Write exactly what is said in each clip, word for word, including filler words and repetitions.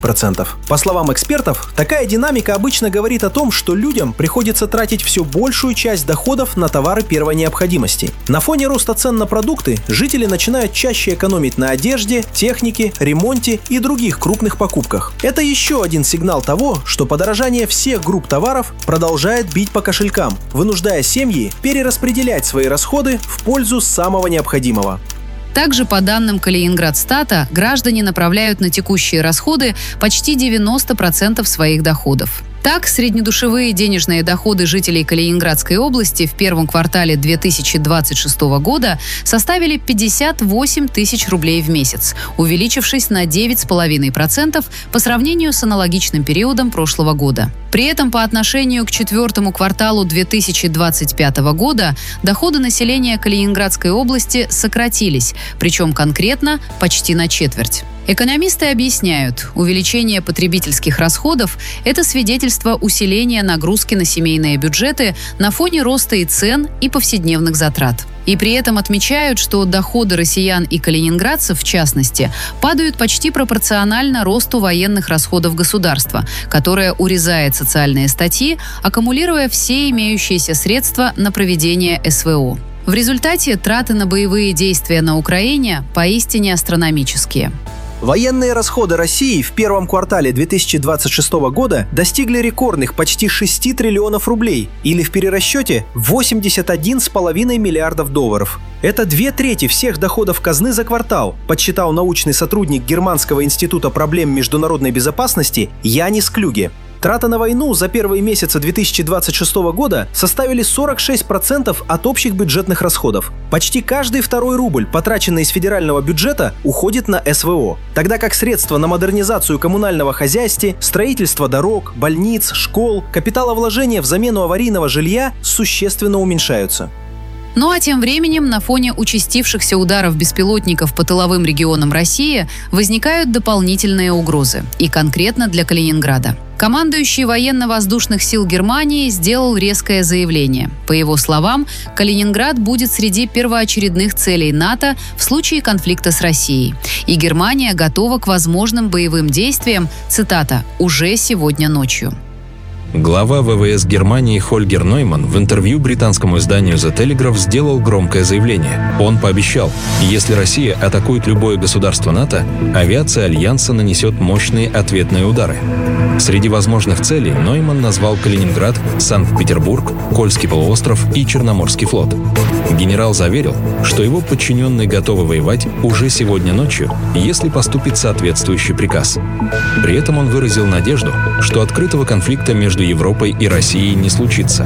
процентов. По словам экспертов, такая динамика обычно говорит о том, что людям приходится тратить все большую часть доходов на товары первой необходимости. На фоне роста цен на продукты жители начинают чаще экономить на одежде, технике, ремонте и других крупных покупках. Это еще один сигнал того, что подорожание всех групп товаров продолжает бить по кошелькам, вынуждая семьи перераспределять свои расходы в пользу самого необходимого. Также, по данным Калининградстата, граждане направляют на текущие расходы почти девяносто процентов своих доходов. Так, среднедушевые денежные доходы жителей Калининградской области в первом квартале две тысячи двадцать шестого года составили пятьдесят восемь тысяч рублей в месяц, увеличившись на девять целых пять десятых процента по сравнению с аналогичным периодом прошлого года. При этом по отношению к четвертому кварталу две тысячи двадцать пятого года доходы населения Калининградской области сократились, причем конкретно почти на четверть. Экономисты объясняют, увеличение потребительских расходов – это свидетельство усиления нагрузки на семейные бюджеты на фоне роста и цен, и повседневных затрат. И при этом отмечают, что доходы россиян и калининградцев, в частности, падают почти пропорционально росту военных расходов государства, которое урезает социальные статьи, аккумулируя все имеющиеся средства на проведение эс вэ о. В результате траты на боевые действия на Украине поистине астрономические. Военные расходы России в первом квартале две тысячи двадцать шестого года достигли рекордных почти шести триллионов рублей, или в перерасчете восемьдесят один целых пять десятых миллиардов долларов. Это две трети всех доходов казны за квартал, подсчитал научный сотрудник Германского института проблем международной безопасности Янис Клюге. Траты на войну за первые месяцы две тысячи двадцать шестого года составили сорок шесть процентов от общих бюджетных расходов. Почти каждый второй рубль, потраченный из федерального бюджета, уходит на эс вэ о, тогда как средства на модернизацию коммунального хозяйства, строительство дорог, больниц, школ, капиталовложения в замену аварийного жилья существенно уменьшаются. Ну а тем временем на фоне участившихся ударов беспилотников по тыловым регионам России возникают дополнительные угрозы, и конкретно для Калининграда. Командующий военно-воздушных сил Германии сделал резкое заявление. По его словам, Калининград будет среди первоочередных целей НАТО в случае конфликта с Россией. И Германия готова к возможным боевым действиям, цитата, «уже сегодня ночью». Глава вэ вэ эс Германии Хольгер Нойман в интервью британскому изданию The Telegraph сделал громкое заявление. Он пообещал, если Россия атакует любое государство НАТО, авиация Альянса нанесет мощные ответные удары. Среди возможных целей Нойман назвал Калининград, Санкт-Петербург, Кольский полуостров и Черноморский флот. Генерал заверил, что его подчиненные готовы воевать уже сегодня ночью, если поступит соответствующий приказ. При этом он выразил надежду, что открытого конфликта между Европой и Россией не случится.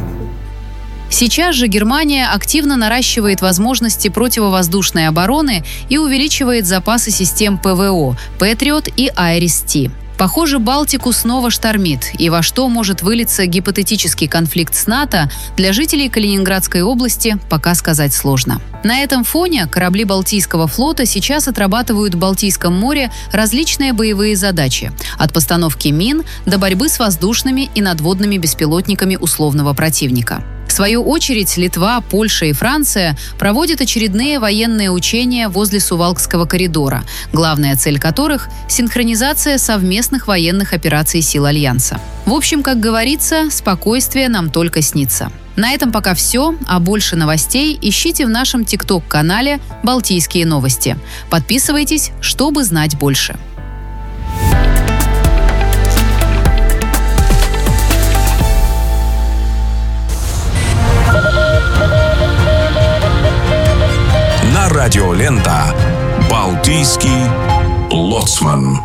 Сейчас же Германия активно наращивает возможности противовоздушной обороны и увеличивает запасы систем пэ вэ о «Патриот» и «Айрис-Ти». Похоже, Балтику снова штормит, и во что может вылиться гипотетический конфликт с НАТО, для жителей Калининградской области пока сказать сложно. На этом фоне корабли Балтийского флота сейчас отрабатывают в Балтийском море различные боевые задачи, от постановки мин до борьбы с воздушными и надводными беспилотниками условного противника. В свою очередь, Литва, Польша и Франция проводят очередные военные учения возле Сувалкского коридора, главная цель которых – синхронизация совместных военных операций сил Альянса. В общем, как говорится, спокойствие нам только снится. На этом пока все, а больше новостей ищите в нашем тикток-канале «Балтийские новости». Подписывайтесь, чтобы знать больше. Радиолента «Балтийский лоцман».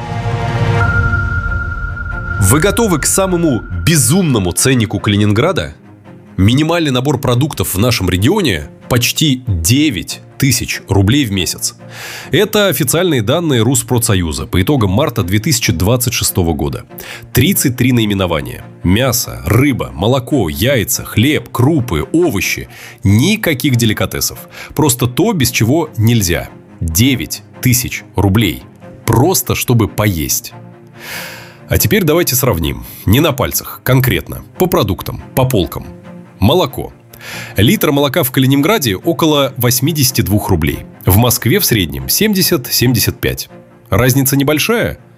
Вы готовы к самому безумному ценнику Калининграда? Минимальный набор продуктов в нашем регионе почти девять тысяч рублей в месяц. Это официальные данные Руспродсоюза по итогам марта две тысячи двадцать шестого года. тридцать три наименования. Мясо, рыба, молоко, яйца, хлеб, крупы, овощи. Никаких деликатесов. Просто то, без чего нельзя. девять тысяч рублей. Просто чтобы поесть. А теперь давайте сравним. Не на пальцах, конкретно. По продуктам, по полкам. Молоко. Литр молока в Калининграде около восемьдесят два рублей. В Москве в среднем семьдесят - семьдесят пять. Разница небольшая?